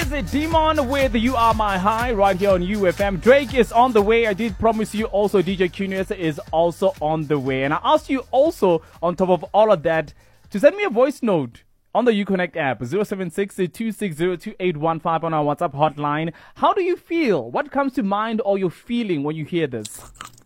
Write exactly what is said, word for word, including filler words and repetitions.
is Demon with You Are My High right here on U F M. Drake is on the way. I did promise you also D J Cunious is also on the way. And I asked you also, on top of all of that, to send me a voice note on the UConnect app, zero seven six, two six zero, two eight one five on our WhatsApp hotline. How do you feel? What comes to mind or you're feeling when you hear this?